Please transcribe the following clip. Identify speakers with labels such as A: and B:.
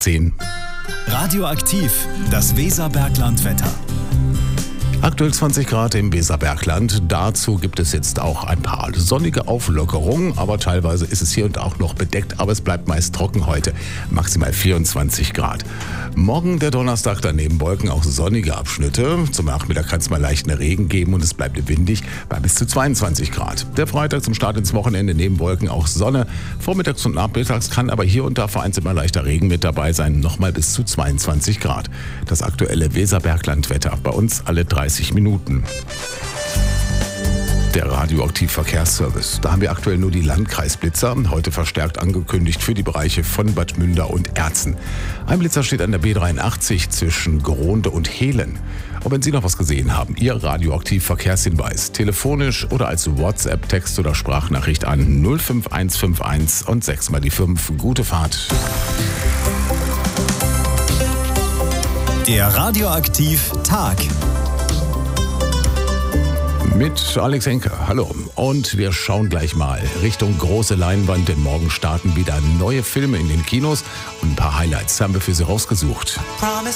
A: 10.
B: Radioaktiv, das Weserberglandwetter.
A: Aktuell 20 Grad im Weserbergland. Dazu gibt es jetzt auch ein paar sonnige Auflockerungen, aber teilweise ist es hier und da auch noch bedeckt, aber es bleibt meist trocken heute. Maximal 24 Grad. Morgen der Donnerstag, daneben Wolken auch sonnige Abschnitte. Zum Nachmittag kann es mal leichten Regen geben und es bleibt windig bei bis zu 22 Grad. Der Freitag zum Start ins Wochenende neben Wolken auch Sonne. Vormittags und nachmittags kann aber hier und da vereinzelt mal leichter Regen mit dabei sein. Nochmal bis zu 22 Grad. Das aktuelle Weserberglandwetter bei uns alle 30 Minuten. Der Radioaktiv-Verkehrsservice. Da haben wir aktuell nur die Landkreisblitzer, heute verstärkt angekündigt für die Bereiche von Bad Münder und Erzen. Ein Blitzer steht an der B83 zwischen Gronde und Hehlen. Und wenn Sie noch was gesehen haben, Ihr Radioaktiv-Verkehrshinweis, telefonisch oder als WhatsApp, Text oder Sprachnachricht an 05151 und 6 mal die 5. Gute Fahrt.
B: Der Radioaktiv-Tag.
A: Mit Alex Henke, hallo. Und wir schauen gleich mal Richtung große Leinwand, denn morgen starten wieder neue Filme in den Kinos und ein paar Highlights haben wir für Sie rausgesucht.